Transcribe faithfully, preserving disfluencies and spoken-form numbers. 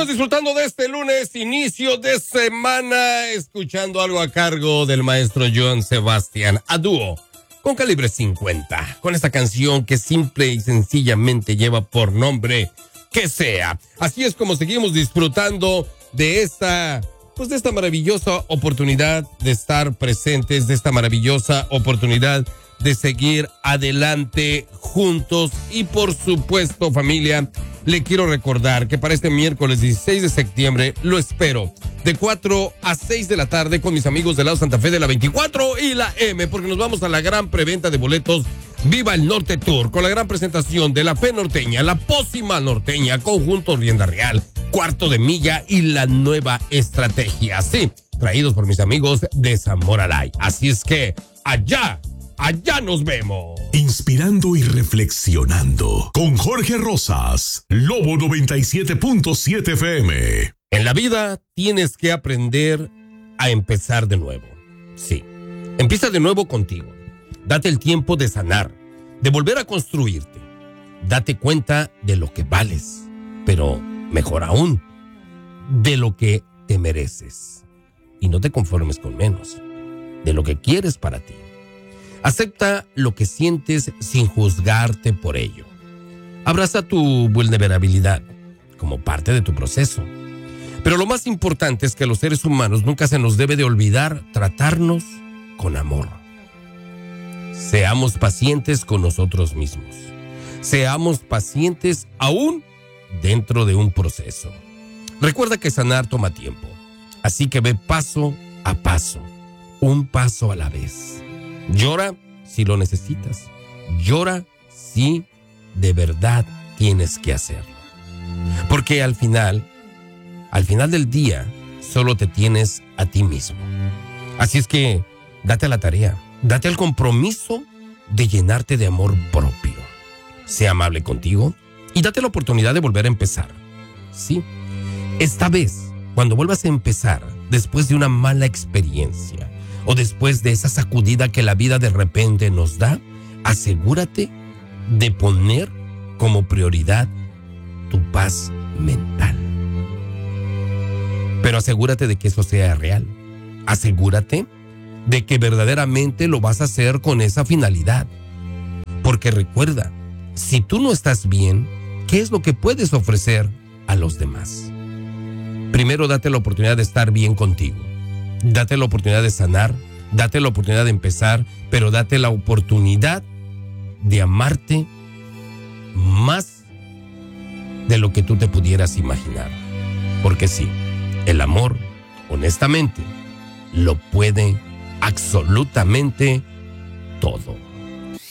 Seguimos disfrutando de este lunes, inicio de semana, escuchando algo a cargo del maestro Joan Sebastián, a dúo con Calibre cincuenta, con esta canción que simple y sencillamente lleva por nombre Que Sea. Así es como seguimos disfrutando de esta, pues de esta maravillosa oportunidad de estar presentes, de esta maravillosa oportunidad de seguir adelante juntos. Y por supuesto, familia, le quiero recordar que para este miércoles dieciséis de septiembre lo espero de cuatro a seis de la tarde con mis amigos del lado Santa Fe de la veinticuatro y la M, porque nos vamos a la gran preventa de boletos Viva el Norte Tour, con la gran presentación de La Fe Norteña, La Pócima Norteña, Conjunto Rienda Real, Cuarto de Milla y La Nueva Estrategia. Sí, traídos por mis amigos de Zamora Live. Así es que allá Allá nos vemos. Inspirando y reflexionando con Jorge Rosas, Lobo noventa y siete punto siete F M. En la vida tienes que aprender a empezar de nuevo. Sí, empieza de nuevo contigo. Date el tiempo de sanar, de volver a construirte. Date cuenta de lo que vales, pero mejor aún, de lo que te mereces. Y no te conformes con menos, de lo que quieres para ti. Acepta lo que sientes sin juzgarte por ello. Abraza tu vulnerabilidad como parte de tu proceso. Pero lo más importante es que a los seres humanos nunca se nos debe de olvidar tratarnos con amor. Seamos pacientes con nosotros mismos. Seamos pacientes aún dentro de un proceso. Recuerda que sanar toma tiempo. Así que ve paso a paso, un paso a la vez. Llora si lo necesitas. Llora si de verdad tienes que hacerlo. Porque al final, al final del día, solo te tienes a ti mismo. Así es que date a la tarea, date al compromiso de llenarte de amor propio. Sé amable contigo y date la oportunidad de volver a empezar. Sí, esta vez, cuando vuelvas a empezar después de una mala experiencia, o después de esa sacudida que la vida de repente nos da, asegúrate de poner como prioridad tu paz mental. Pero asegúrate de que eso sea real. Asegúrate de que verdaderamente lo vas a hacer con esa finalidad. Porque recuerda, si tú no estás bien, ¿qué es lo que puedes ofrecer a los demás? Primero date la oportunidad de estar bien contigo. Date la oportunidad de sanar, date la oportunidad de empezar, pero date la oportunidad de amarte más de lo que tú te pudieras imaginar. Porque sí, el amor, honestamente, lo puede absolutamente todo.